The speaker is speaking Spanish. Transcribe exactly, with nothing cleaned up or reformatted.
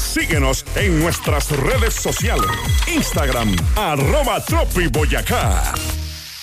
Síguenos en nuestras redes sociales. Instagram, arroba Tropi Boyacá.